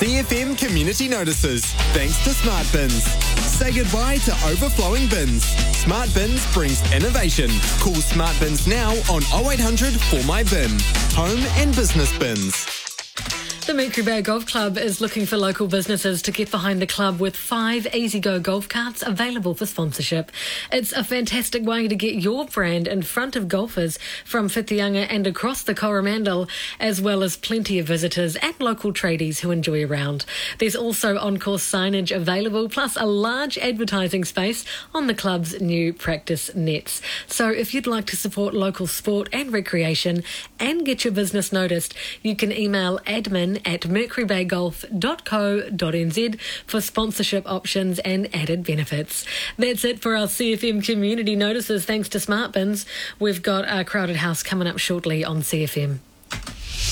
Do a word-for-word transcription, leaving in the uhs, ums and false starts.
C F M Community Notices, thanks to Smart Bins. Say goodbye to overflowing bins. Smart Bins brings innovation. Call Smart Bins now on oh eight hundred four my bin. Home and business bins. The Mercury Bay Golf Club is looking for local businesses to get behind the club with five Easy-Go golf carts available for sponsorship. It's a fantastic way to get your brand in front of golfers from Whitianga and across the Coromandel, as well as plenty of visitors and local tradies who enjoy a round. There's also on-course signage available, plus a large advertising space on the club's new practice nets. So if you'd like to support local sport and recreation and get your business noticed, you can email admin at mercury bay golf dot co dot n z for sponsorship options and added benefits. That's it for our C F M Community Notices, thanks to Smart Bins. We've got our Crowded House coming up shortly on C F M.